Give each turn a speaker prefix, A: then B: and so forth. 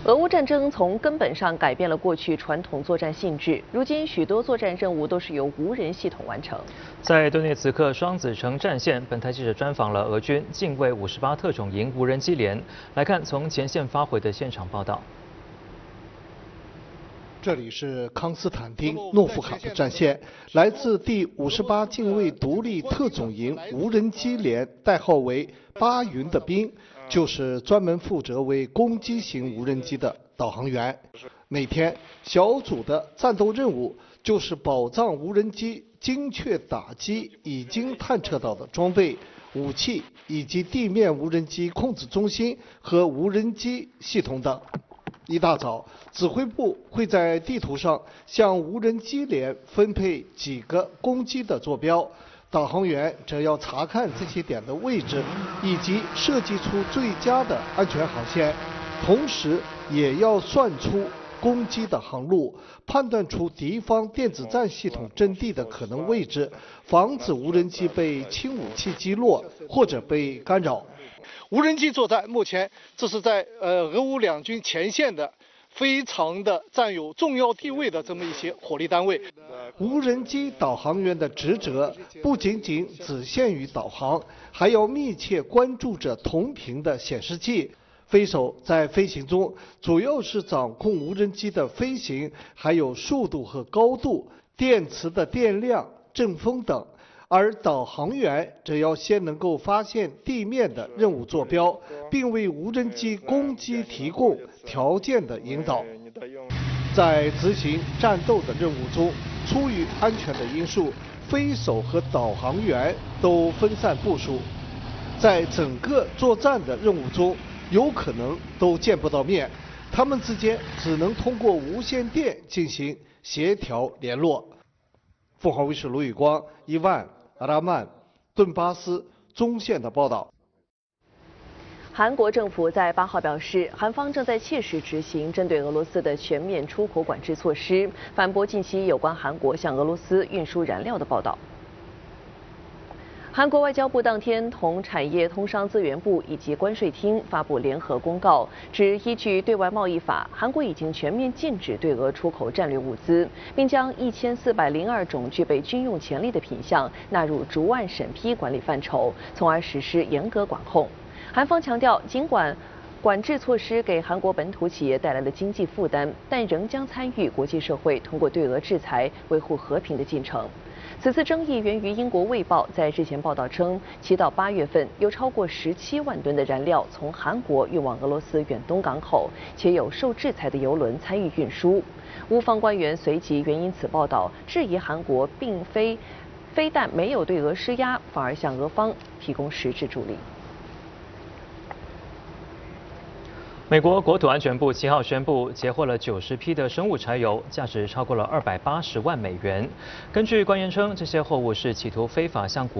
A: 俄乌战争从根本上改变了过去传统作战性质，如今许多作战任务都是由无人系统完成。
B: 在顿涅茨克双子城战线，本台记者专访了俄军近卫58特种营无人机连，来看从前线发回的现场报道。
C: 这里是康斯坦丁诺夫卡的战线，来自第58近卫独立特种营无人机连，代号为巴云的兵，就是专门负责为攻击型无人机的导航员。每天小组的战斗任务就是保障无人机精确打击已经探测到的装备、武器以及地面无人机控制中心和无人机系统等。 一大早，指挥部会在地图上向无人机连分配几个攻击的坐标，导航员则要查看这些点的位置，以及设计出最佳的安全航线，同时也要算出攻击的航路，判断出敌方电子战系统阵地的可能位置，防止无人机被轻武器击落或者被干扰。 无人机作战，目前这是在俄乌两军前线的非常的占有重要地位的这么一些火力单位。无人机导航员的职责不仅仅只限于导航，还要密切关注着同频的显示器。飞手在飞行中主要是掌控无人机的飞行，还有速度和高度、电池的电量、阵风等。 而导航员则要先能够发现地面的任务坐标，并为无人机攻击提供条件的引导。在执行战斗的任务中，出于安全的因素，飞手和导航员都分散部署，在整个作战的任务中，有可能都见不到面，他们之间只能通过无线电进行协调联络。凤凰卫视卢宇光、伊万。 阿拉曼、顿巴斯中线的报道。
A: 韩国政府在8号表示，韩方正在切实执行针对俄罗斯的全面出口管制措施，反驳近期有关韩国向俄罗斯运输燃料的报道。 韩国外交部当天同产业通商资源部以及关税厅发布联合公告，指依据对外贸易法，韩国已经全面禁止对俄出口战略物资，并将1402种具备军用潜力的品项纳入逐案审批管理范畴，从而实施严格管控。韩方强调，尽管管制措施给韩国本土企业带来了经济负担，但仍将参与国际社会通过对俄制裁维护和平的进程。 此次争议源于英国《卫报》在日前报道称，其到8月份有超过17万吨的燃料从韩国运往俄罗斯远东港口，且有受制裁的油轮参与运输。乌方官员随即援引此报道，质疑韩国并非但没有对俄施压，反而向俄方提供实质助力。
B: 美国国土安全部7号宣布，截获了90批的生物柴油，价值超过了280万美元。根据官员称，这些货物是企图非法向